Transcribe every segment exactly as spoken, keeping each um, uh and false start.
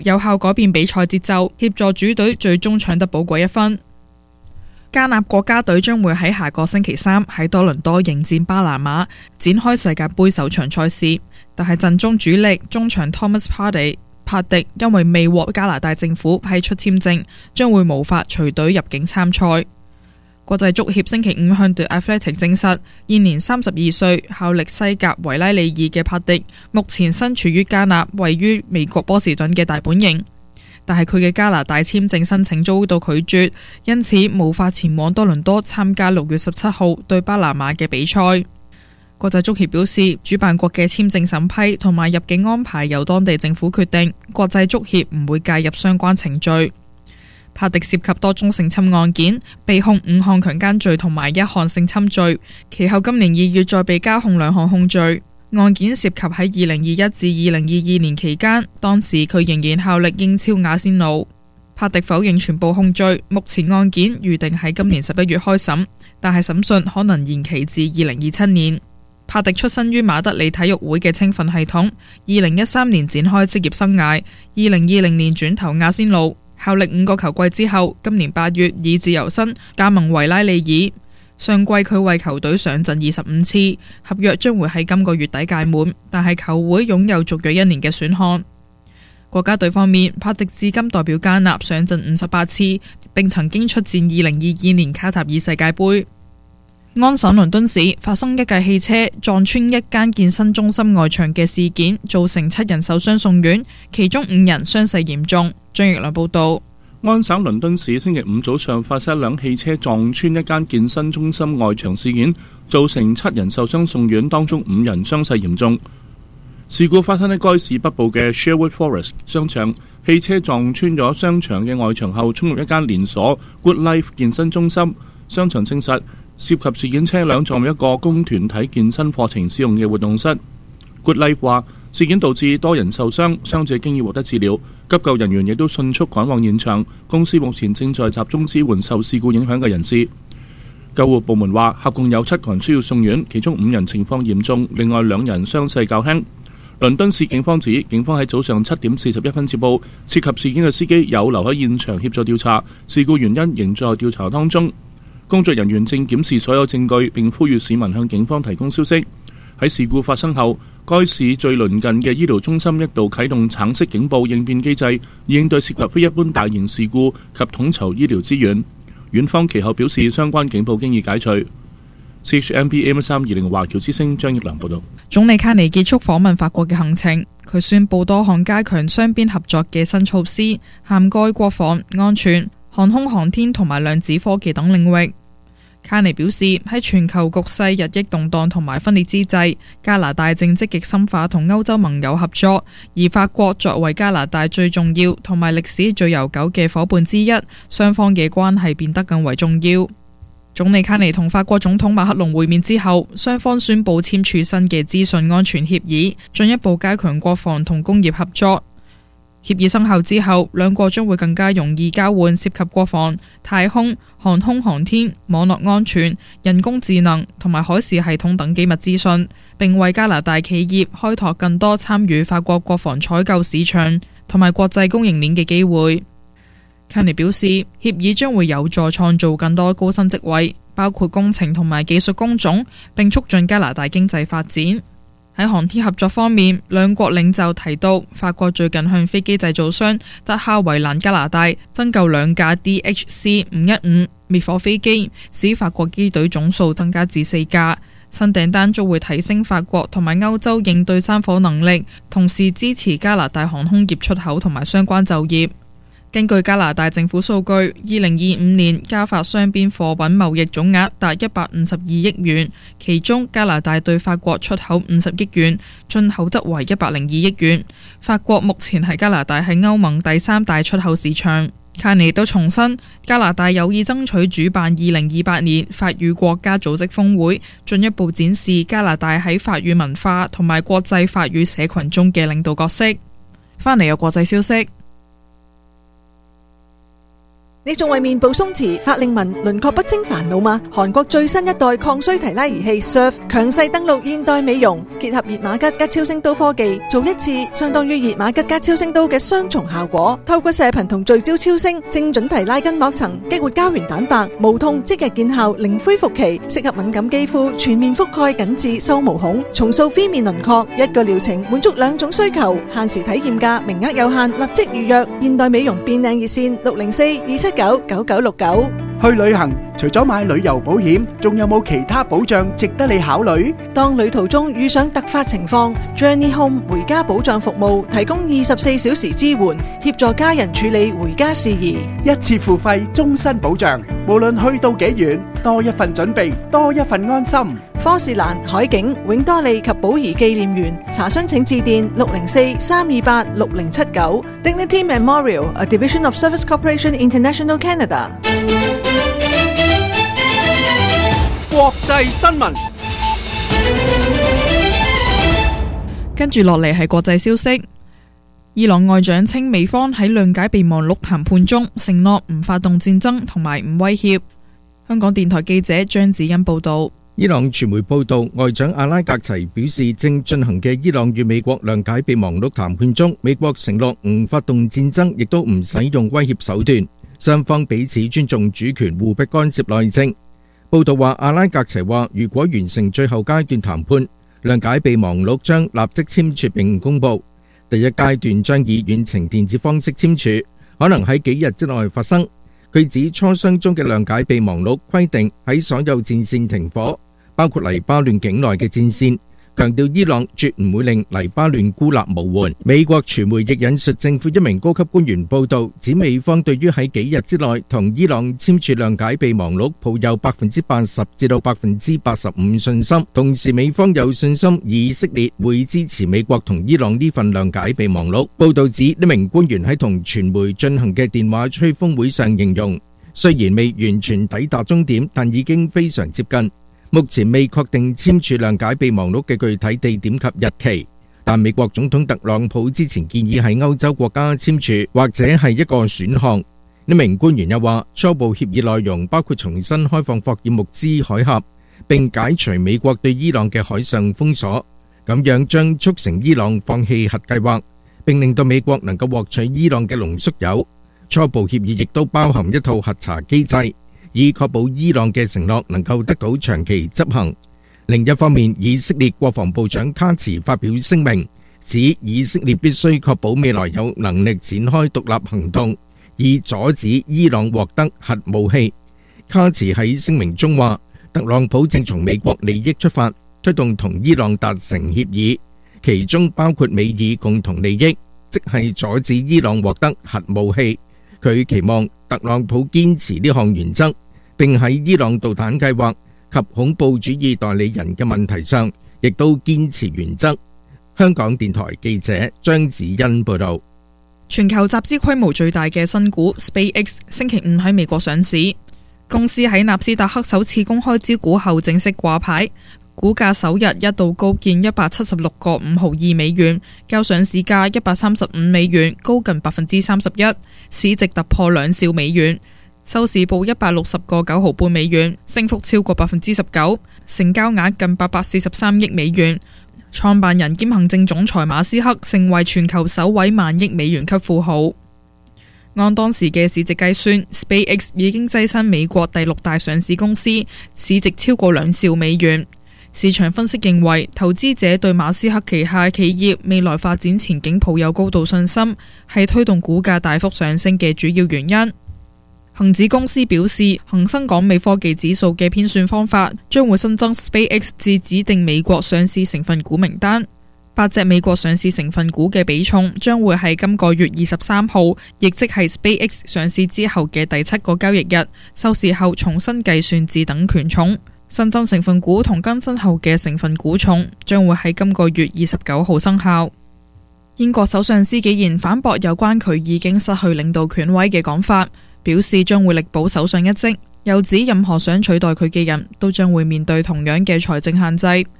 有效改變比賽節奏，協助主隊最終搶得寶貴一分。加納國家隊將會喺下個星期三喺多倫多迎戰巴拿馬，展開世界盃首場賽事。但係陣中主力中場 Thomas Partey 帕迪因為未獲加拿大政府批出簽證，將會無法隨隊入境參賽。國際足協星期五向 The Athletic 證實，現年三十二歲、效力西甲維拉利爾嘅帕迪，目前身處於加納位於美國波士頓嘅大本營。但係佢嘅加拿大簽證申請遭到拒絕，因此無法前往多倫多參加六月十七號對巴拿馬嘅比賽。國際足協表示，主辦國嘅簽證審批同埋入境安排由當地政府決定，國際足協唔會介入相關程序。帕迪涉及多宗性侵案件，被控五項強姦罪同埋一項性侵罪，其後今年二月再被加控兩項控罪。案件涉及喺二零二一至二零二二年期間，當時佢仍然效力英超阿仙奴。帕迪否認全部控罪，目前案件預定喺今年十一月開審，但係審訊可能延期至二零二七年。帕迪出身於馬德里體育會嘅青訓系統，二零一三年展開職業生涯，二零二零年轉投阿仙奴，效力五個球季之後，今年八月以自由身加盟維拉利爾。上季佢為球隊上陣二十五次，合約將會喺今個月底屆滿，但係球會擁有續約一年嘅選項。國家隊方面，帕迪至今代表加納上陣五十八次，並曾經出戰二零二二年卡塔爾世界盃。安省倫敦市發生一架汽車撞穿一間健身中心外牆嘅事件，造成七人受傷送院，其中五人傷勢嚴重。張奕良報道。 安省倫敦市星期五早上發生一輛汽車撞穿一間健身中心外牆事件，造成七人受傷送院，當中五人傷勢嚴重。事故發生喺該市北部嘅 Sherwood Forest 商場，汽車撞穿咗商場嘅外牆後，衝入一間連鎖 Good Life 健身中心。商場證實，涉及事件車輛撞入一個供團體健身課程使用嘅活動室。Good Life 話，事件導致多人受傷，傷者經已獲得治療，急救人員亦都迅速趕往現場。公司目前正在集中支援受事故影響嘅人士。救護部門話，合共有七個人需要送院，其中五人情況嚴重，另外兩人傷勢較輕。倫敦市警方指，警方喺早上七點四十一分接報，涉及事件嘅司機有留喺現場協助調查，事故原因仍在調查當中。工作人員正檢視所有證據，並呼籲市民向警方提供消息。喺事故發生後，該市最鄰近嘅醫療中心一度啟動橙色警報應變機制，以應對涉及非一般大型事故及統籌醫療資源。院方其後表示，相關警報經已解除。C H M P A M 三二零華僑之聲張奕良報道。 總理卡尼結束訪問法國嘅行程，佢宣布多項加強雙邊合作嘅新措施，涵蓋國防、安全、航空航天同埋量子科技等領域。卡尼表示，喺全球局勢日益動盪同埋分裂之際，加拿大正積極深化同歐洲盟友合作，而法國作為加拿大最重要同埋歷史最悠久嘅伙伴之一，雙方嘅關係變得更為重要。總理卡尼同法國總統馬克龍會面之後，雙方宣布簽署新嘅資訊安全協議，進一步加強國防同工業合作。協議生效之後，兩國將會更加容易交換涉及國防、太空、航空航天、網絡安全、人工智能同埋海事系統等機密資訊，並為加拿大企業開拓更多參與法國國防採購市場同埋國際供應鏈嘅機會。卡尼表示，協議將會有助創造更多高薪職位，包括工程同埋技術工種，並促進加拿大經濟發展。喺航天合作方面，兩國領袖提到，法國最近向飛機製造商德哈維蘭加拿大增購兩架 D H C 五一五滅火飛機，使法國機隊總數增加至四架。新訂單將會提升法國同埋歐洲應對山火能力，同時支持加拿大航空業出口同埋相關就業。根據加拿大政府數據，二零二五年加法雙邊貨品貿易總額達一百五十二億元，其中加拿大對法國出口五十億元，進口則為一百零二億元。法國目前係加拿大喺歐盟第三大出口市場。卡尼都重申，加拿大有意爭取主辦二零二八年法語國家組織峰會，進一步展示加拿大喺法語文化同埋國際法語社群中嘅領導角色。返嚟有國際消息。 你仲為面部鬆弛、法令紋、輪廓不清煩惱嗎？韓國最新一代抗衰提拉儀器 S U R F 強勢登陸現代美容，結合熱瑪吉加超聲刀科技，做一次相當於熱瑪吉加超聲刀嘅雙重效果。透過射頻同聚焦超聲，精準提拉筋膜層，激活膠原蛋白，無痛即日見效，零恢復期，適合敏感肌膚，全面覆蓋緊致收毛孔，重塑 V 面輪廓。一個療程滿足兩種需求，限時體驗價，名額有限，立即預約。現代美容變靚熱線六零四二七九九九六九。 去旅行除咗買旅遊保險，仲有冇其他保障值得你考慮？ 當旅途中遇上突發情況， Journey Home 回家保障服務提供二十四小時支援，協助家人處理回家事宜。 一次付費，終身保障，無論去到幾遠，多一份準備，多一份安心。 科士蘭、海景、永多利及寶儀紀念園，查詢請致電六零四三二八六零七九。Dignity Memorial, a division of Service Corporation International Canada。 國際新聞， 跟住落嚟係國際消息。伊朗外長稱美方喺諒解備忘錄談判中承諾唔發動戰爭同埋唔威脅。香港電台記者張子欣報道。 伊朗傳媒報道，外長阿拉格齊表示，正進行嘅伊朗與美國諒解備忘錄談判中，美國承諾唔發動戰爭，亦都唔使用威脅手段，雙方彼此尊重主權，互不干涉內政。報道話，阿拉格齊話，如果完成最後階段談判，諒解備忘錄將立即簽署並公佈。第一階段將以遠程電子方式簽署，可能喺幾日之內發生。佢指磋商中嘅諒解備忘錄規定喺所有戰線停火，包括黎巴嫩境內嘅戰線，強調伊朗絕唔會令黎巴嫩孤立無援。美國傳媒亦引述政府一名高級官員報道，指美方對於喺幾日之內同伊朗簽署諒解備忘錄抱有百分之八十至到百分之八十五信心，同時美方有信心以色列會支持美國同伊朗呢份諒解備忘錄。報道指呢名官員喺同傳媒進行嘅電話吹風會上形容，雖然未完全抵達終點，但已經非常接近。目前未確定簽署諒解備忘錄嘅具體地點及日期，但美國總統特朗普之前建議喺歐洲國家簽署，或者係一個選項。呢名官員又話，初步協議內容包括重新開放霍爾木茲海峽，並解除美國對伊朗嘅海上封鎖，咁樣將促成伊朗放棄核計劃，並令到美國能夠獲取伊朗嘅濃縮鈾。初步協議亦都包含一套核查機制，以確保伊朗嘅承諾能夠得到長期執行。另一方面，以色列國防部長卡茨發表聲明，指以色列必須確保未來有能力展開獨立行動，以阻止伊朗獲得核武器。卡茨喺聲明中話，特朗普正從美國利益出發，推動同伊朗達成協議，其中包括美伊共同利益，即係阻止伊朗獲得核武器。佢期望特朗普堅持呢項原則，並喺伊朗導彈計劃及恐怖主義代理人嘅問題上，亦都堅持原則。香港電台記者張子欣報道。 全球集資規模最大嘅新股 SpaceX 星期五喺美國上市，公司喺納斯達克首次公開招股後正式掛牌，股價首日一度高見一百七十六個五毫二美元，較上市價一百三十五美元高近百分之三十一，市值突破兩兆美元，收市報一百六十個九毫半美元，升幅超過百分之十九，成交額近八百四十三億美元。創辦人兼行政總裁馬斯克成為全球首位萬億美元級富豪。按當時嘅市值計算， SpaceX 已經躋身美國第六大上市公司，市值超過兩兆美元。市場分析認為，投資者對馬斯克旗下企業未來發展前景抱有高度信心，係推動股價大幅上升嘅主要原因。恒指公司表示，恒生港美科技指數嘅編算方法將會新增 SpaceX 至指定美國上市成分股名單。八隻美國上市成分股嘅比重將會係今個月二十三號，亦即係 SpaceX 上市之後嘅第七個交易日，收市後重新計算至等權重。新增成分股同更新後嘅成分股重將會喺今個月二十九號生效。英國首相施紀賢反駁有關佢已經失去領導權威嘅講法，表示將會力保首相一職，又指任何想取代佢嘅人都將會面對同樣嘅財政限制。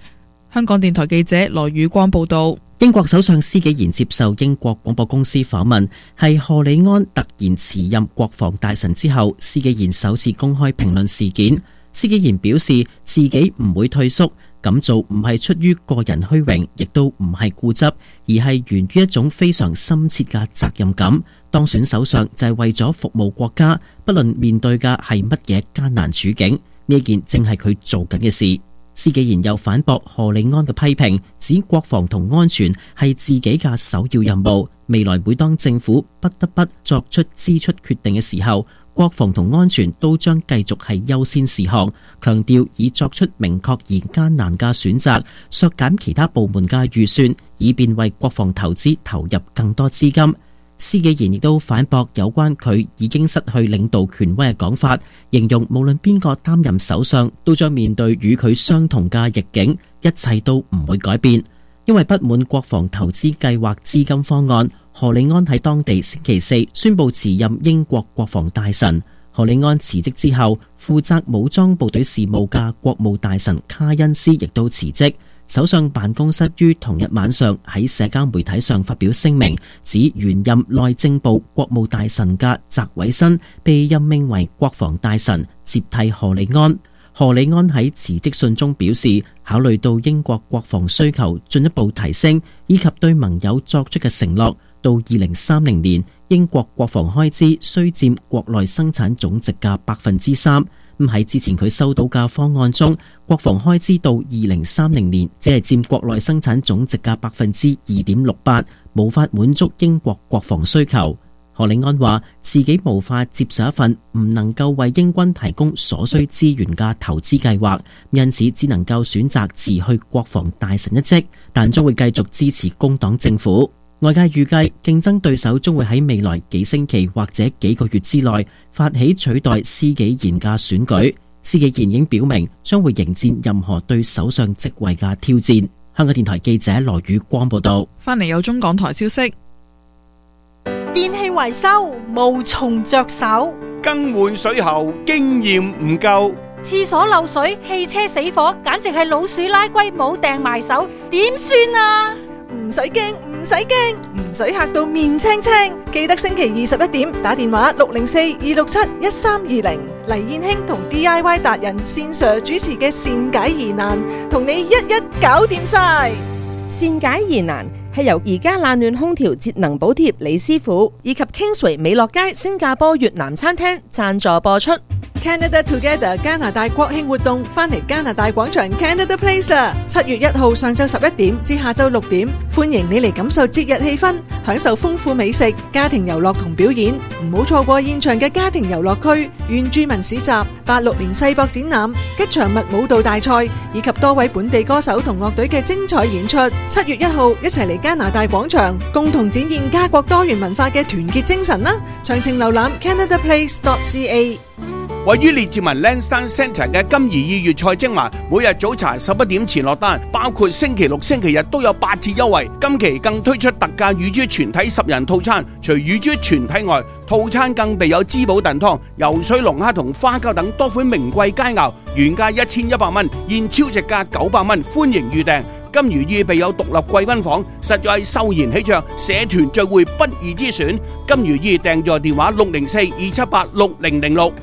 香港電台記者羅宇光報道。 英國首相施紀賢接受英國廣播公司訪問，係賀里安突然辭任國防大臣之後，施紀賢首次公開評論事件。施紀賢表示自己唔會退縮，咁做唔係出於個人虛榮，亦都唔係固執，而係源於一種非常深切嘅責任感。當選首相就係為咗服務國家，不論面對嘅係乜嘢艱難處境，呢件正係佢做緊嘅事。施紀賢又反駁賀里安嘅批評，指國防同安全係自己嘅首要任務，未來每當政府不得不作出支出決定嘅時候，國防同安全都將繼續係優先事項，強調已作出明確而艱難嘅選擇，削減其他部門嘅預算，以便為國防投資投入更多資金。施紀賢亦都反駁有關佢已經失去領導權威嘅講法，形容無論邊個擔任首相，都將面對與佢相同嘅逆境，一切都唔會改變。因為不滿國防投資計劃資金方案，賀里安喺當地星期四宣布辭任英國國防大臣。賀里安辭職之後，負責武裝部隊事務嘅國務大臣卡恩斯亦都辭職。首相辦公室於同日晚上喺社交媒體上發表聲明，指原任內政部國務大臣嘅澤偉新被任命為國防大臣，接替賀里安。賀里安喺辭職信中表示，考慮到英國國防需求進一步提升，以及對盟友作出嘅承諾，到二零三零年英國國防開支需佔國內生產總值嘅百分之三。咁喺之前佢收到嘅方案中，國防開支到二零三零年只係佔國內生產總值嘅百分之二點六八，無法滿足英國國防需求。賀里安話自己無法接受一份唔能夠為英軍提供所需資源嘅投資計劃，因此只能夠選擇辭去國防大臣一職，但將會繼續支持工黨政府。外界預計競爭對手將會喺未來幾星期或者幾個月之內發起取代施紀賢嘅選舉。施紀賢已經表明將會迎戰任何對首相職位嘅挑戰。香港電台記者羅宇光報道。 翻嚟有中港台消息， 電器維修無從着手， 更換水喉經驗唔夠， 廁所漏水、汽車死火，簡直係老鼠拉龜冇掟埋手，點算啊？ 唔使驚，唔使驚，唔使嚇到面青青。記得星期二十一點打電話六零四二六七一三二零，黎燕卿同 D I Y 達人線 Sir 主持嘅善解疑難，同你一一搞掂晒。 善解疑難係由而家冷暖空調節能補貼李師傅以及 Kingsway 美樂街新加坡越南餐廳贊助播出。 Canada Together 加拿大國慶活動翻嚟加拿大廣場 Canada Place 啦！七月一號上晝十一點至下晝六點，歡迎你嚟感受節日氣氛，享受豐富美食、家庭遊樂同表演。唔好錯過現場嘅家庭遊樂區、原住民市集、八六年世博展覽、吉祥物舞蹈大賽以及多位本地歌手同樂隊嘅精彩演出。七月一號一齊嚟加拿大廣場，共同展現家國多元文化嘅團結精神啦！詳情瀏覽 canada place dot c a。 位於列治文 Lansdowne Centre 嘅金怡意粵菜精華，每日早茶十一點前落單，包括星期六、星期日都有八折優惠。今期更推出特價乳豬全體十人套餐，除乳豬全體外，套餐更備有滋補燉湯、游水龍蝦同花膠等多款名貴佳肴，原價一千一百蚊，現超值價九百蚊，歡迎預訂。金如意備有獨立貴賓房，實在係秀賢喜鵲，社團聚會不二之選。金如意訂座電話六零四二七八六零零六。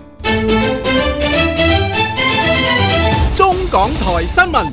中港台新聞。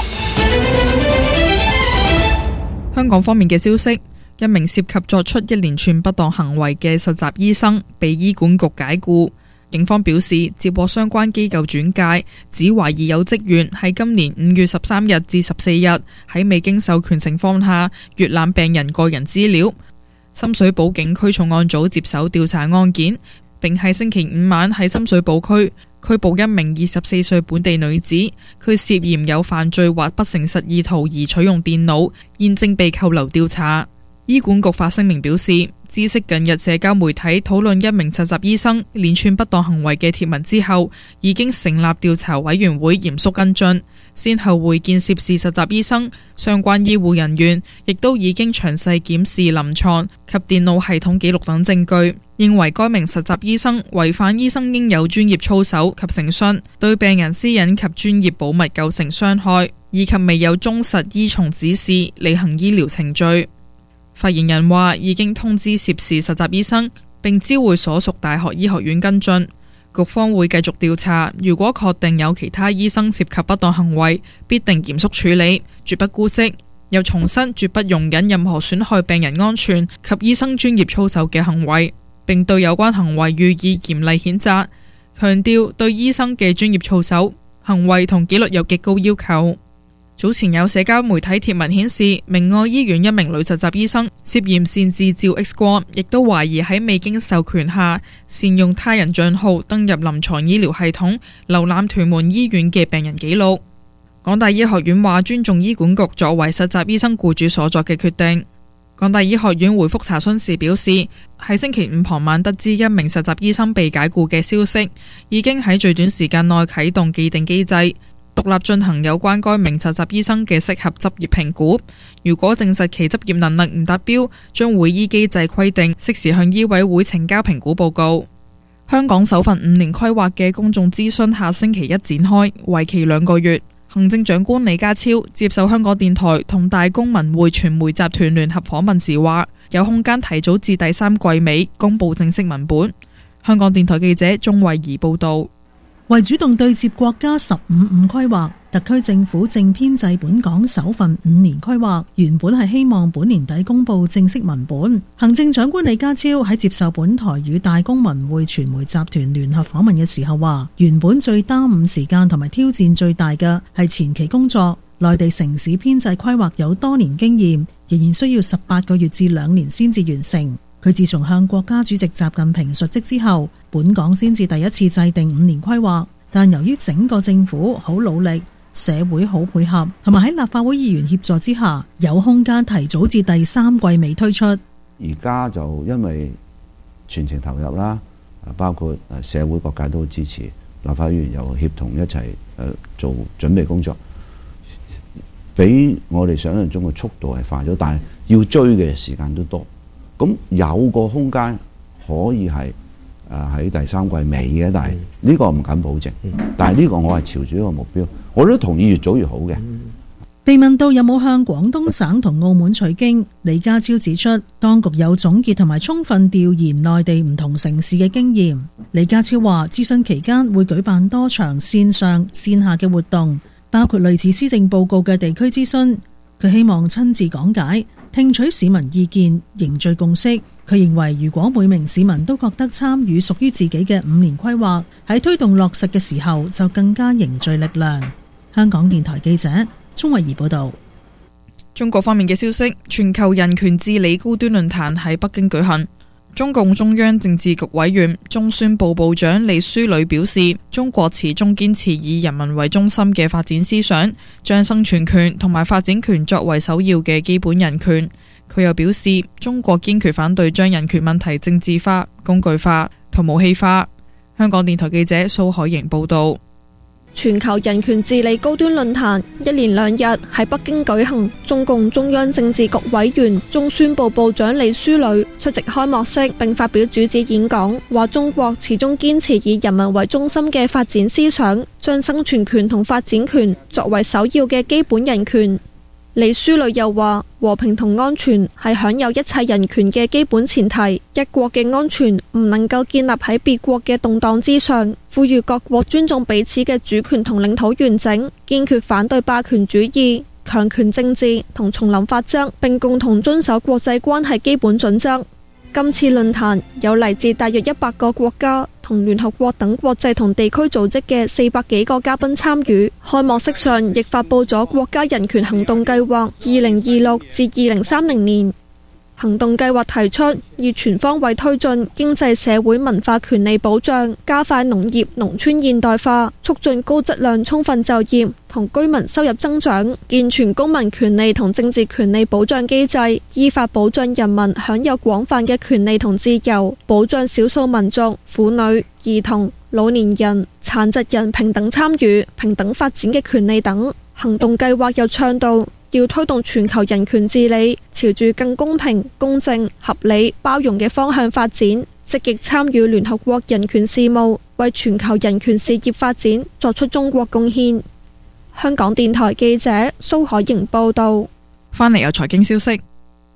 香港方面嘅消息，一名涉及作出一連串不當行為嘅實習醫生被醫管局解僱。警方表示，接獲相關機構轉介，指懷疑有職員喺今年五月十三日至十四日喺未經授權情況下閲覽病人個人資料。深水埗警區重案組接手調查案件，並喺星期五晚喺深水埗區拘捕一名二十四歲本地女子，佢涉嫌有犯罪或不誠實意圖而取用電腦，現正被扣留調查。醫管局發聲明表示， 知悉近日社交媒體討論一名實習醫生連串不當行為嘅貼文之後，已經成立調查委員會嚴肅跟進，先後會見涉事實習醫生，相關醫護人員亦都已經詳細檢視臨床及電腦系統記錄等證據，認為該名實習醫生違反醫生應有專業操守及誠信，對病人私隱及專業保密構成傷害，以及未有忠實依從指示履行醫療程序。發言人話已經通知涉事實習醫生，並知會所屬大學醫學院跟進，局方會繼續調查，如果確定有其他醫生涉及不當行為，必定嚴肅處理，絕不姑息。又重申絕不容忍任何損害病人安全及醫生專業操守嘅行為，並對有關行為予以嚴厲譴責，強調對醫生嘅專業操守、行為同紀律有極高要求。早前有社交媒體貼文顯示，明愛醫院一名女實習醫生涉嫌擅自照 X 光，亦都懷疑喺未經授權下善用他人賬號登入臨床醫療系統，瀏覽屯門醫院嘅病人記錄。港大醫學院話尊重醫管局作為實習醫生僱主所作嘅決定。港大醫學院回覆查詢時表示，喺星期五傍晚得知一名實習醫生被解僱嘅消息，已經喺最短時間內啟動既定機制，獨立進行有關該名實習醫生嘅適合執業評估，如果證實其執業能力唔達標，將會依機制規定適時向醫委會呈交評估報告。香港首份五年規劃嘅公眾諮詢下星期一展開，為期兩個月。行政長官李家超接受香港電台同大公文匯傳媒集團聯合訪問時話，有空間提早至第三季尾公布正式文本。香港電台記者鍾慧儀報道。 為主動對接國家十五五規劃，特區政府正編製本港首份五年規劃，原本係希望本年底公布正式文本。行政長官李家超喺接受本台與大公文匯傳媒集團聯合訪問嘅時候話，原本最耽誤時間同埋挑戰最大嘅係前期工作。內地城市編制規劃有多年經驗，仍然需要十八個月至兩年先至完成。佢自從向國家主席習近平述職之後，本港先至第一次制定五年規劃，但由於整個政府好努力，社會好配合，同埋喺立法會議員協助之下，有空間提早至第三季尾推出。 而家就因為全程投入啦，包括社會各界都好支持，立法會議員又協同一齊誒做準備工作，比我哋想象中嘅速度係快咗，但係要追嘅時間都多。咁有個空間可以係誒喺第三季尾嘅，但係呢個唔敢保證。但係呢個我係朝住呢個目標，我都同意越早越好嘅。 被問到有冇向廣東省同澳門取經，李家超指出，當局有總結同埋充分調研內地唔同城市嘅經驗。李家超話，諮詢期間會舉辦多場線上線下嘅活動，包括類似施政報告嘅地區諮詢。佢希望親自講解，聽取市民意見，凝聚共識。佢認為，如果每名市民都覺得參與屬於自己嘅五年規劃，喺推動落實嘅時候就更加凝聚力量。香港電台記者鍾慧儀報道。 中國方面嘅消息，全球人權治理高端論壇喺北京舉行。中共中央政治局委員、中宣部部長李書磊表示，中國始終堅持以人民為中心嘅發展思想，將生存權同埋發展權作為首要嘅基本人權。佢又表示，中國堅決反對將人權問題政治化、工具化同武器化。香港電台記者蘇海瑩報道。 全球人權治理高端論壇一連兩日喺北京舉行，中共中央政治局委員、中宣部部長李書磊出席開幕式並發表主旨演講，話中國始終堅持以人民為中心嘅發展思想，將生存權同發展權作為首要嘅基本人權。李書磊又話，和平同安全係享有一切人權嘅基本前提，一國嘅安全唔能夠建立喺別國嘅動盪之上，呼籲各國尊重彼此嘅主權同領土完整，堅決反對霸權主義、強權政治同叢林法則，並共同遵守國際關係基本準則。今次論壇有嚟自大約一百個國家同聯合國等國際同地區組織嘅四百幾個嘉賓參與。開幕式上亦發佈咗國家人權行動計劃二零二六至二零三零年。 行動計劃提出，要全方位推進經濟社會文化權利保障，加快農業農村現代化，促進高質量充分就業同居民收入增長，健全公民權利同政治權利保障機制，依法保障人民享有廣泛嘅權利同自由，保障少數民族、婦女、兒童、老年人、殘疾人平等參與、平等發展嘅權利等。行動計劃又倡導要推動全球人權治理，朝住更公平、公正、合理、包容嘅方向發展，積極參與聯合國人權事務，為全球人權事業發展作出中國貢獻。香港電台記者蘇海瑩報道。 返嚟有財經消息。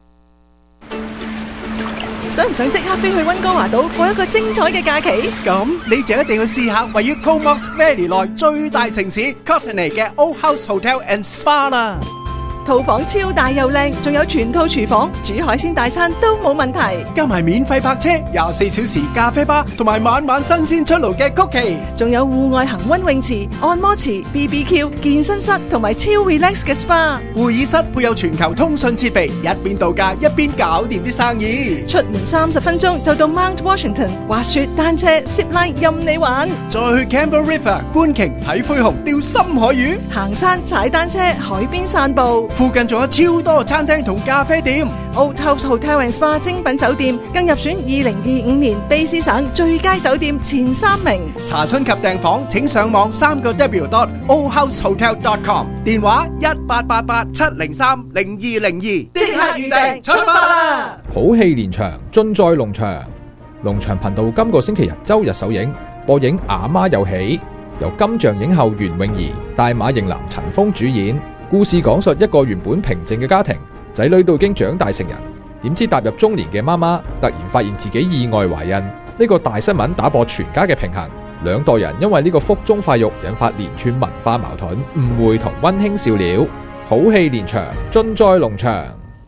想唔想即刻飛去溫哥華島過一個精彩嘅假期？ 咁你就一定要試下位於 Comox Valley 內最大城市 Courtenay 嘅 Old House Hotel and Spa 啦。 套房超大又靚，仲有全套廚房，煮海鮮大餐都冇問題。 加埋免費泊車、廿四小時咖啡吧，同埋晚晚新鮮出爐嘅曲奇， 仲有戶外恒溫泳池、按摩池、B B Q、健身室同埋超 relax 嘅 SPA。 會議室配有全球通訊設備，一邊度假一邊搞掂啲生意。 出門三十分鐘就到 Mount Washington， 滑雪、單車、zip line 任你玩。 再去 Campbell River 觀鯨、睇灰熊、釣深海魚， 行山、踩單車、海邊散步。 附近仲有超多餐廳同咖啡店。 Old House Hotel and Spa 精品酒店更入選二零二五年卑詩省最佳酒店前三名。 查詢及訂房請上網三個 W dot old house hotel dot com， 電話一八八八七零三零二零二，即刻預訂出發啦！ 好戲連場，盡在龍翔。龍翔頻道今個星期日周日首映，播映《阿媽有喜》，由金像影后袁詠儀、大馬型男陳鋒主演。故事講述一個原本平靜嘅家庭，仔女都已經長大成人，點知踏入中年嘅媽媽突然發現自己意外懷孕，呢個大新聞打破全家嘅平衡，兩代人因為呢個腹中塊肉引發連串文化矛盾、誤會同溫馨笑料，好戲連場，盡在龍翔。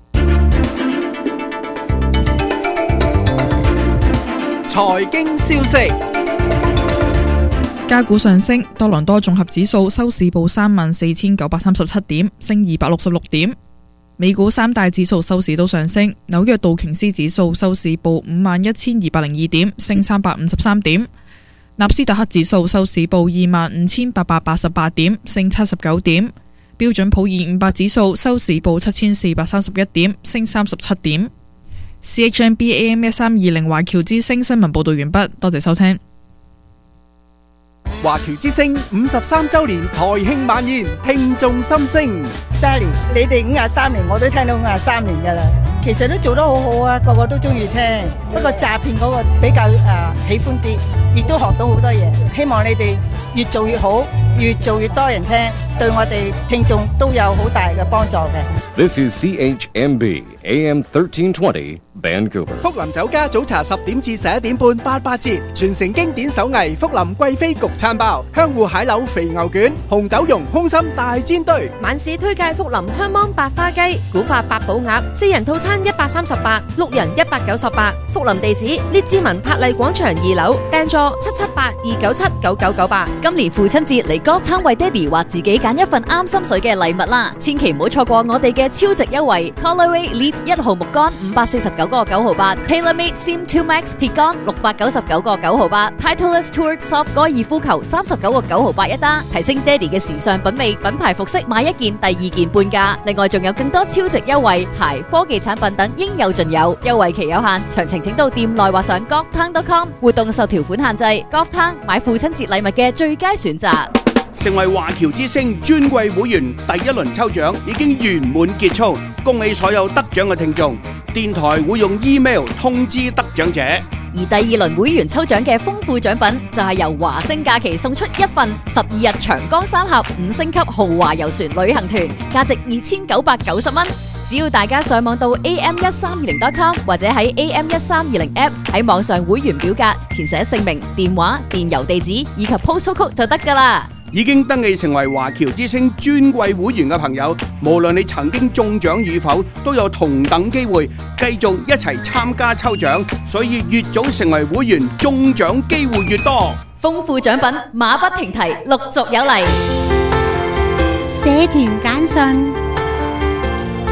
財經消息。 加股上升，多倫多綜合指數收市報三萬四千九百三十七點，升二百六十六點。美股三大指數收市都上升，紐約道瓊斯指數收市報五萬一千二百零二點，升三百五十三點。納斯達克指數收市報二萬五千八百八十八點，升七十九點。標準普爾五百指數收市報七千四百三十一點，升三十七點。C H M B A M 一三二零華僑之星新聞報道完畢，多謝收聽。 華僑之星五十三周年台慶晚宴，聽眾心聲。 Sally，你哋五十三年，我都聽到五十三年噶啦。其實都做得好好啊，個個都中意聽。不過詐騙嗰個比較誒、呃、喜歡啲，亦都學到好多嘢。希望你哋越做越好，越做越多人聽，對我哋聽眾都有好大嘅幫助嘅。 This is C H M B A M thirteen twenty Vancouver。 福林酒家早茶十點至十一點半八八折，傳承經典手藝福林貴妃焗餐包、香芋蟹柳肥牛卷、紅豆蓉空心大煎堆。 晚市推介福林香芒白花雞、古法八寶鴨，四人套餐一百三十八，六人一百九十八。福林地址：列治文柏麗廣場二樓，訂座七七八二九七九九九八。 今年父親節嚟Golftown為爹哋或自己揀一份啱心水嘅禮物啦，千祈唔好錯過我哋嘅超值優惠 Callaway Elite 一號木杆五百四十九個九毫八 ，TaylorMade Sim two Max 鐵杆六百九十九個九毫八 ，Titleist Tour Soft 高爾夫球三十九個九毫八一打，提升爹哋嘅時尚品味，品牌服飾買一件第二件半價。另外仲有更多超值優惠，鞋、科技產品等應有盡有，優惠期有限，詳情請到店內或上 golftown dot com。活動受條款限制 ，Golftown 買父親節禮物嘅最佳選擇。 成為華僑之星尊貴會員第一輪抽獎已經圓滿結束，恭喜所有得獎嘅聽眾。電台會用 email 通知得獎者。 而第二輪會員抽獎嘅豐富獎品就係由華星假期送出一份十二日長江三峽五星級豪華遊船旅行團，價值二千九百九十蚊。只要大家上網到 A M 一三二零 dot com 或者喺 A M 一三二零 app 喺網上會員表格填寫姓名、電話、電郵地址以及 postal code 就得㗎啦。 已經登記成為華僑之星尊貴會員嘅朋友，無論你曾經中獎與否，都有同等機會繼續一齊參加抽獎。所以越早成為會員，中獎機會越多。 豐富獎品馬不停蹄，陸續有嚟。 社團簡訊。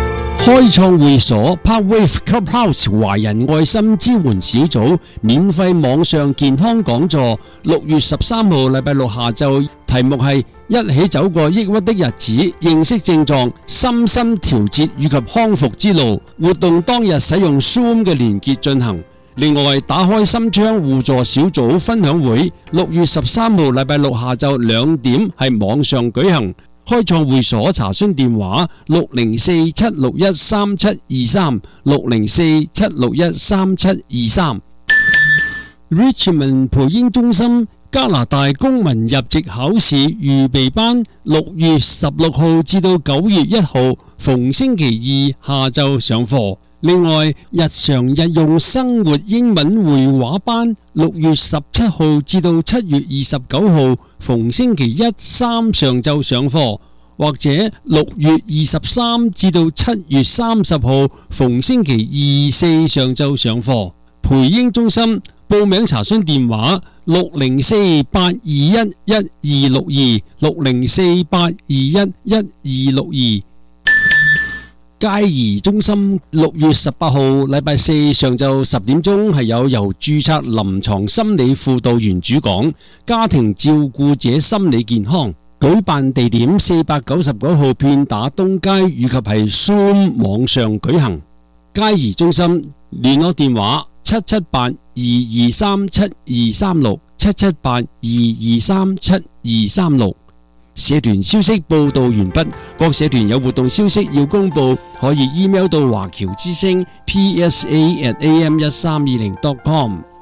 開創會所 Parkwave Clubhouse 華人愛心支援小組免費網上健康講座，六月十三號禮拜六下晝，題目係一起走過抑鬱的日子，認識症狀、身心調節以及康復之路。活動當日使用 Zoom 嘅連結進行。另外，打開心窗互助小組分享會，六月十三號禮拜六下晝兩點係網上舉行。開創會所查詢電話六零四七六一三七二三六零四七六一三七二三。Richmond 培英中心加拿大公民入籍考試預備班六月十六號至到九月一號，逢星期二下晝上課。另外，日常日用生活英文繪畫班六月十七號至到七月二十九號，逢星期一、三上晝上課，或者六月二十三至到七月三十號，逢星期二、四上晝上課。培英中心報名查詢電話六零四八二一一二六二六零四八二一一二六二。佳怡中心六月十八號禮拜四上晝十點鐘係有由註冊臨床心理輔導員主講家庭照顧者心理健康，舉辦地點四百九十九號片打東街以及係 Zoom 網上舉行。佳怡中心聯絡電話七七八二二三七二三六七七八二二三七二三六。社團消息報道完畢，各社團有活動消息要公布，可以 email 到華僑之聲 P S A at A M 一三二零 dot com。